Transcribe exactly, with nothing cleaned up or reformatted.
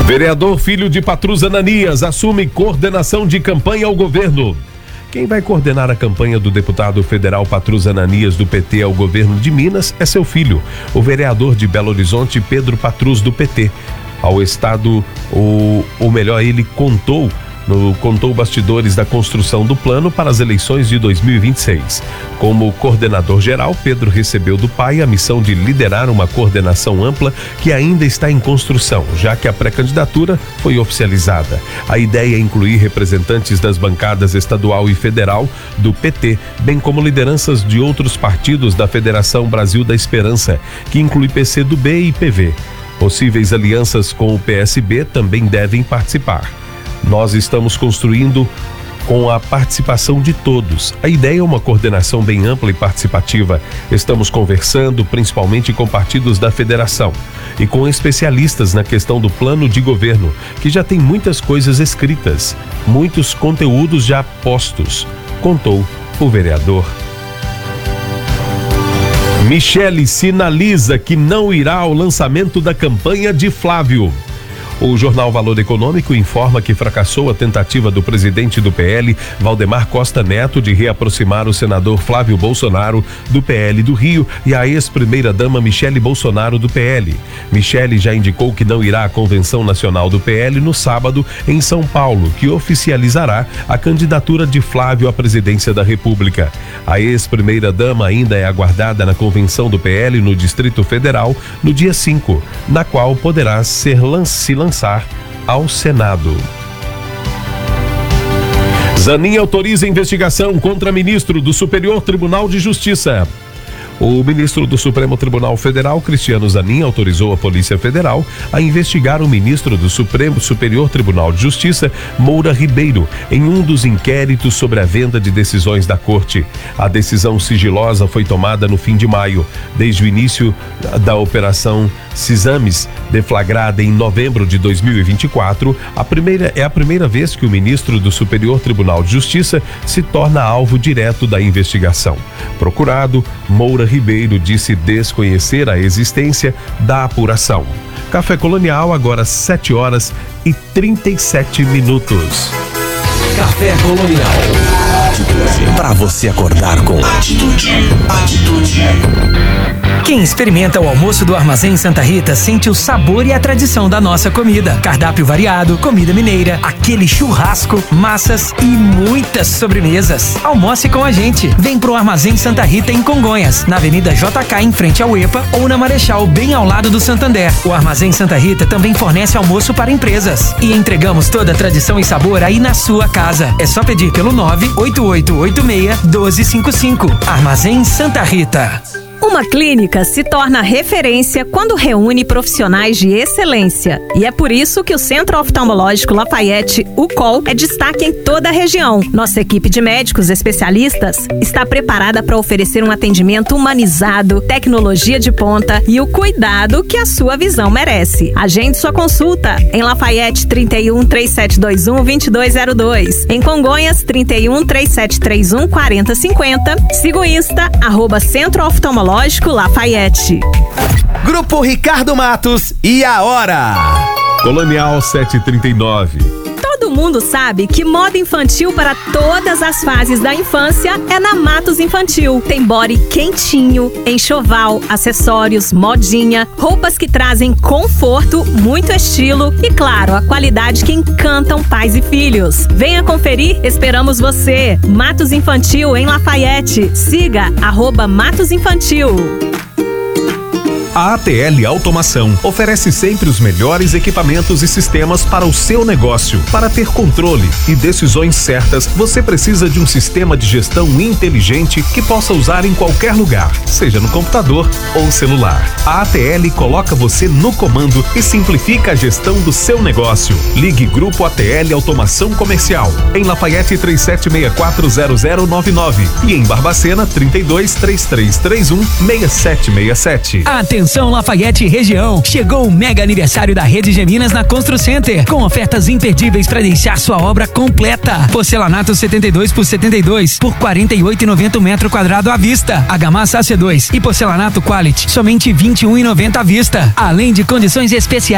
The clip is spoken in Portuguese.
Vereador filho de Patrus Ananias assume coordenação de campanha ao governo. Quem vai coordenar a campanha do deputado federal Patrus Ananias do P T ao governo de Minas é seu filho, o vereador de Belo Horizonte, Pedro Patrus, do P T. Ao Estado, ou, ou melhor, ele contou No, contou bastidores da construção do plano para as eleições de dois mil e vinte e seis. Como coordenador geral, Pedro recebeu do pai a missão de liderar uma coordenação ampla que ainda está em construção, já que a pré-candidatura foi oficializada. A ideia é incluir representantes das bancadas estadual e federal do P T, bem como lideranças de outros partidos da Federação Brasil da Esperança, que inclui P C do B e P V. Possíveis alianças com o P S B também devem participar. Nós estamos construindo com a participação de todos. A ideia é uma coordenação bem ampla e participativa. Estamos conversando principalmente com partidos da federação e com especialistas na questão do plano de governo, que já tem muitas coisas escritas, muitos conteúdos já postos, contou o vereador. Michele sinaliza que não irá ao lançamento da campanha de Flávio. O jornal Valor Econômico informa que fracassou a tentativa do presidente do P L, Valdemar Costa Neto, de reaproximar o senador Flávio Bolsonaro do P L do Rio e a ex-primeira-dama Michele Bolsonaro do P L. Michele já indicou que não irá à Convenção Nacional do P L no sábado em São Paulo, que oficializará a candidatura de Flávio à presidência da República. A ex-primeira-dama ainda é aguardada na Convenção do P L no Distrito Federal no dia cinco, na qual poderá ser lançada lançar ao Senado. Zanin autoriza investigação contra ministro do Superior Tribunal de Justiça. O ministro do Supremo Tribunal Federal, Cristiano Zanin, autorizou a Polícia Federal a investigar o ministro do Supremo Superior Tribunal de Justiça, Moura Ribeiro, em um dos inquéritos sobre a venda de decisões da Corte. A decisão sigilosa foi tomada no fim de maio. Desde o início da Operação Cisames, deflagrada em novembro de dois mil e vinte e quatro, a primeira, é a primeira vez que o ministro do Superior Tribunal de Justiça se torna alvo direto da investigação. Procurado, Moura Ribeiro disse desconhecer a existência da apuração. Café Colonial, agora sete horas e trinta e sete minutos. Café Colonial. Atitude. Para você acordar com atitude. Atitude. Quem experimenta o almoço do Armazém Santa Rita sente o sabor e a tradição da nossa comida. Cardápio variado, comida mineira, aquele churrasco, massas e muitas sobremesas. Almoce com a gente. Vem pro Armazém Santa Rita em Congonhas, na Avenida J K em frente ao EPA ou na Marechal, bem ao lado do Santander. O Armazém Santa Rita também fornece almoço para empresas. E entregamos toda a tradição e sabor aí na sua casa. É só pedir pelo nove oito oito oito seis um dois cinco cinco. Armazém Santa Rita. Uma clínica se torna referência quando reúne profissionais de excelência. E é por isso que o Centro Oftalmológico Lafayette, o C O L, é destaque em toda a região. Nossa equipe de médicos especialistas está preparada para oferecer um atendimento humanizado, tecnologia de ponta e o cuidado que a sua visão merece. Agende sua consulta em Lafayette trinta e um, três sete dois um, dois dois zero dois. Em Congonhas, trinta e um, três sete três um, quatro zero cinco zero. Siga o Insta, arroba Centro Oftalmológico Lafayette. Grupo Ricardo Matos e a hora. Colonial sete e trinta e nove. Todo mundo sabe que moda infantil para todas as fases da infância é na Matos Infantil. Tem body quentinho, enxoval, acessórios, modinha, roupas que trazem conforto, muito estilo e, claro, a qualidade que encantam pais e filhos. Venha conferir, esperamos você. Matos Infantil em Lafayette. Siga arroba Matos Infantil. A A T L Automação oferece sempre os melhores equipamentos e sistemas para o seu negócio. Para ter controle e decisões certas, você precisa de um sistema de gestão inteligente que possa usar em qualquer lugar, seja no computador ou celular. A A T L coloca você no comando e simplifica a gestão do seu negócio. Ligue Grupo A T L Automação Comercial em Lafayette três sete seis quatro zero zero nove nove e em Barbacena trinta e dois, três três três um, seis sete seis sete. Atenção Lafayette região, chegou o mega aniversário da Rede Geminas na Constru Center, com ofertas imperdíveis para deixar sua obra completa. Porcelanato setenta e dois por setenta e dois por quarenta e oito reais e noventa centavos metro quadrado à vista. Argamassa A C dois e porcelanato Quality somente vinte e um reais e noventa centavos à vista, além de condições especiais